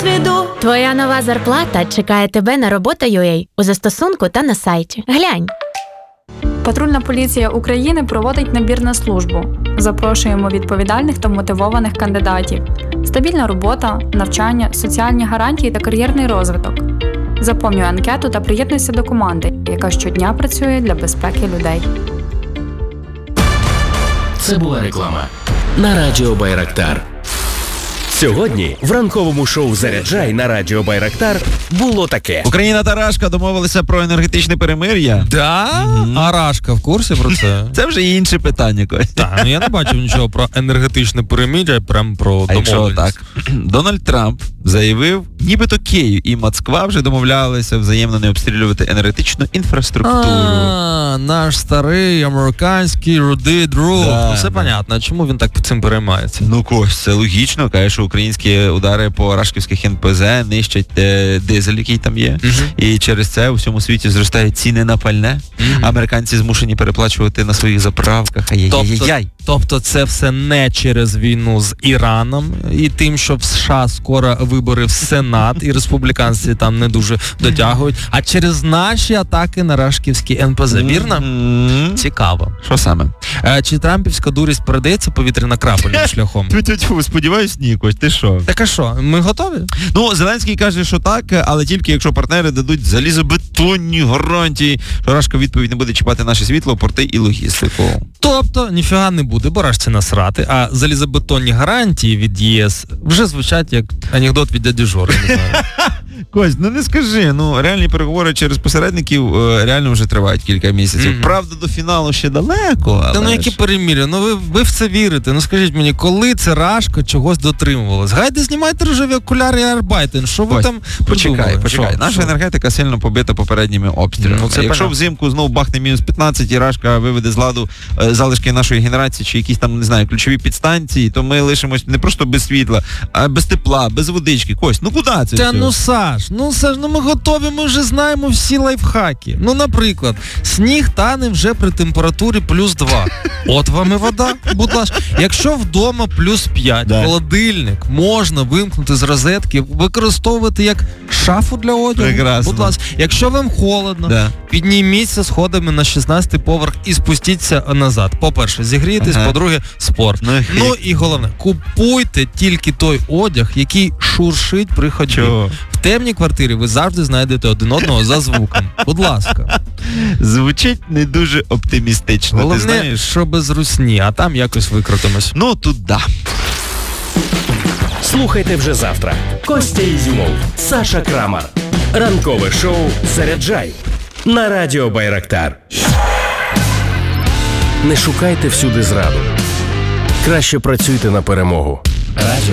досвіду. Твоя нова зарплата чекає тебе на Робота.ua у застосунку та на сайті. Глянь. Патрульна поліція України проводить набір на службу. Запрошуємо відповідальних та мотивованих кандидатів. Стабільна робота, навчання, соціальні гарантії та кар'єрний розвиток. Заповнюй анкету та приєднуйся до команди, яка щодня працює для безпеки людей. Це була реклама на Радіо Байрактар. Сьогодні в ранковому шоу «Заряджай» на Радіо Байрактар було таке. Україна та Рашка домовилися про енергетичне перемир'я. Да? А Рашка в курсі про це? Це вже інше питання, Кость. Так, я не бачив нічого про енергетичне перемир'я, прям про домовленість. Так, Дональд Трамп заявив, нібито Київ і Москва вже домовлялися взаємно не обстрілювати енергетичну інфраструктуру. Наш старий американський рудий друг. Да, Все понятно. А чому він так цим переймається? Ну, Кость, це логічно. Каже, що українські удари по рашківських НПЗ нищать дизель, який там є. І через це у всьому світі зростають ціни на пальне. Американці змушені переплачувати на своїх заправках. Тобто це все не через війну з Іраном і тим, що в США скоро вибори в Сенат і республіканці там не дуже дотягують, а через наші атаки на рашківські НПЗ. Вірно? Цікаво. Що саме? Чи трампівська дурість передається повітряно-крапельним шляхом? Тьфу, сподіваюсь, ні, Кость, ти що? Так а що, ми готові? Ну, Зеленський каже, що так, але тільки якщо партнери дадуть залізобетонні гарантії, що Рашка відповідь не буде чіпати наше світло, порти і логістику. Тобто, ніфіга не буде, бо Рашці насрати, а залізобетонні гарантії від ЄС вже звучать як анекдот від дяді Жори, не знаю. Кость, ну не скажи, реальні переговори через посередників реально вже тривають кілька місяців. Правда, до фіналу ще далеко, але... Та які перемір'я, ви в це вірите. Скажіть мені, коли це Рашка чогось дотримувалась? Гайде, знімайте рожеві окуляри і арбайтен, що ви там придумали? Почекай. Наша енергетика сильно побита попередніми обстрілами. Якщо взимку знову бахне мінус 15 і Рашка виведе з ладу залишки нашої генерації чи якісь там, не знаю, ключові підстанції, то ми лишимось не просто без світла, а без тепла, без водички. Кость, куди це все? Саш, ми готові, ми вже знаємо всі лайфхаки. Наприклад, сніг тане вже при температурі +2. От вам і вода, будь ласка. Якщо вдома +5, холодильник можна вимкнути з розетки, використовувати як шафу для одягу. Прекрасно. Будь ласка. Якщо вам холодно, підніміться сходами на 16-й поверх і спустіться назад. По-перше, зігрійтесь, по-друге, спорт. І головне, купуйте тільки той одяг, який шуршить при ходьбі. В темній квартирі ви завжди знайдете один одного за звуком. Будь ласка. Звучить не дуже оптимістично. Головне, ти знаєш, що без русні, а там якось викрутимось. Тут да. Слухайте вже завтра. Костя Ізюмов, Саша Крамар. Ранкове шоу «Заряджай» на Радіо Байрактар. Не шукайте всюди зраду. Краще працюйте на перемогу.